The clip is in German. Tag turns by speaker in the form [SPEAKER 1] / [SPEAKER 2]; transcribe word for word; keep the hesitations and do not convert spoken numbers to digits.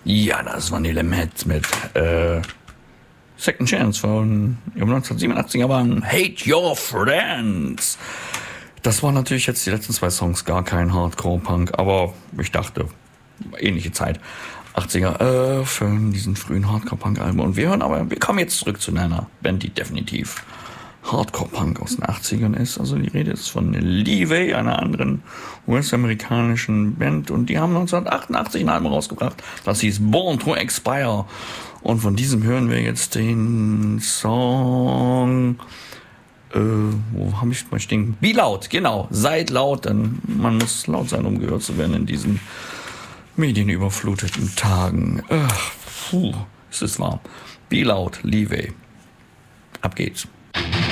[SPEAKER 1] Ja, das war Vanille Matt mit äh, Second Chance von neunzehnhundertsiebenundachtzig, aber Hate Your Friends. Das waren natürlich jetzt die letzten zwei Songs gar kein Hardcore-Punk, aber ich dachte, ähnliche Zeit. achtziger äh, für diesen frühen Hardcore-Punk-Alben. Und wir hören aber, wir kommen jetzt zurück zu einer Band, die definitiv Hardcore-Punk aus den achtzigern ist. Also die Rede ist von Levay, einer anderen U S-amerikanischen Band. Und die haben neunzehnhundertachtundachtzig ein Album rausgebracht. Das hieß Born to Expire. Und von diesem hören wir jetzt den Song... Äh, wo habe ich mal stehen? Be Loud, genau. Seid laut, denn man muss laut sein, um gehört zu werden in diesen medienüberfluteten Tagen. Ach, puh, es ist warm. Be Loud, Levay. Ab geht's.